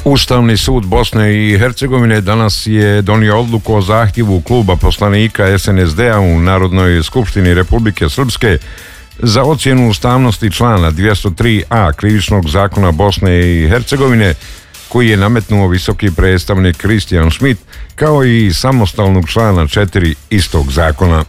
Ustavni sud Bosne i Hercegovine danas je donio odluku o zahtjevu kluba poslanika SNSD-a u Narodnoj skupštini Republike Srpske za ocjenu ustavnosti člana 203a Krivičnog zakona Bosne i Hercegovine, koji je nametnuo visoki predstavnik Christian Schmidt, kao i samostalnog člana 4 istog zakona.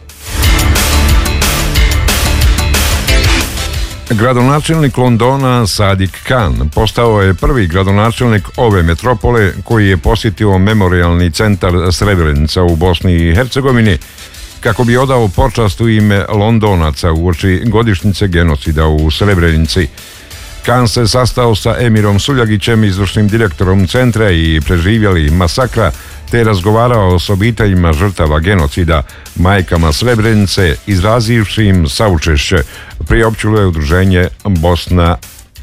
Gradonačelnik Londona Sadiq Khan postao je prvi gradonačelnik ove metropole koji je posjetio memorijalni centar Srebrenica u Bosni i Hercegovini kako bi odao počast u ime Londonaca uoči godišnjice genocida u Srebrenici. Khan se sastao sa Emirom Suljagićem, izvršnim direktorom centra i preživjeli masakra, te razgovarao s obiteljima žrtava genocida, majkama Srebrenice, izrazivši im saučešće, priopćilo je udruženje Bosna.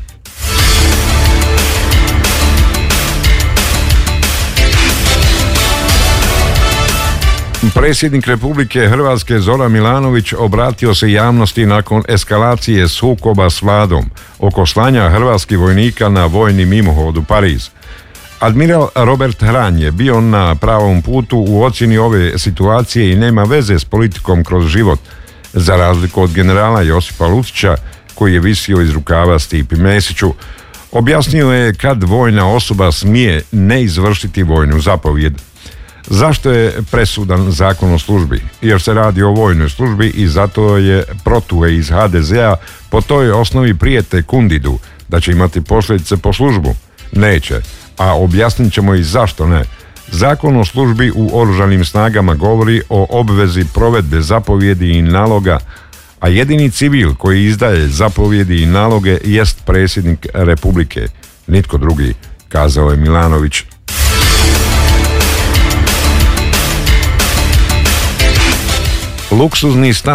Predsjednik Republike Hrvatske Zoran Milanović obratio se javnosti nakon eskalacije sukoba s vladom oko slanja hrvatskih vojnika na vojni mimohod u Pariz. Admiral Robert Hran je bio na pravom putu u ocjeni ove situacije i nema veze s politikom kroz život, za razliku od generala Josipa Lucića, koji je visio iz rukava Stipi Mesiću. Objasnio je kad vojna osoba smije ne izvršiti vojnu zapovjed. Zašto je presudan zakon o službi? Jer se radi o vojnoj službi i zato je Protue iz HDZ-a po toj osnovi prijete Kundidu da će imati posljedice po službu. Neće, a objasnit ćemo i zašto ne. Zakon o službi u oružanim snagama govori o obvezi provedbe zapovjedi i naloga, a jedini civil koji izdaje zapovjedi i naloge jest predsjednik Republike, nitko drugi, kazao je Milanović. Luksuzni stan